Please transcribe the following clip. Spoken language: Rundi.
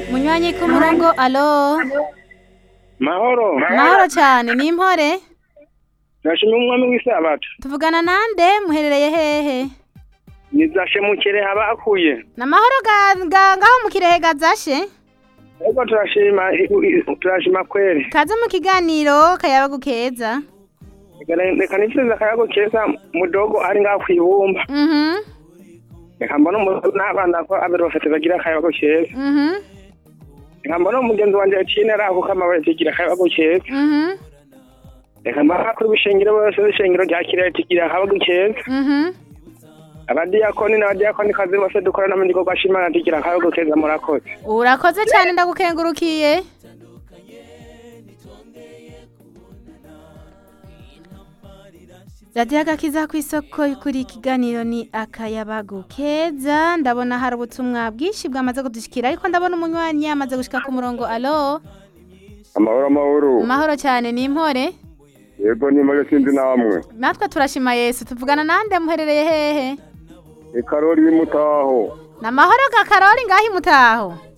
Munywanyi ku murongo, alo. Mahoro. Mahoro cyane, ni impore? Nashimye umwami w'isabato. Tuvugana nande, muherereye hehe? Nizashe mu Kirehe abakuye. Na mahoro ngaho mu Kirehe gazashe? Ego turashima kweri. Kaze mu kiganiro kayabagu keza. Reka nipfuza akayago keza mudogo ari ngaho kwibumba. Reka mbona n'abana ko abero bafite bagira akayago keza. Reka mbona umugenzi wanje acinera ako kamabaye tigira akayago keza. Reka mbona kuri bishengero bose bishengero rya Kirehe tigira akayago keza. Abadiyakoni n'abadiyakoni kazi bose dukorana mu gikorwa cy'Imana tigira akayago keza murakoze. Urakoze cyane ndagukengurukiye. Radio Agakiza ku isoko kuri kiganiro ni akayabagu keza. Ndabona hari ubutumwa bwinshi bwamaze kudushikira ariko ndabona umunywanyi yamaze gushika ku murongo. Alo. Amahoro. Mahoro cyane, ni impore? Yego ni impore sinzi namwe. Natwe turashima Yesu. Tuvugana nande, muherereye hehe? Karori Mutaho. Na mahoro ga Karori ngahi Mutaho.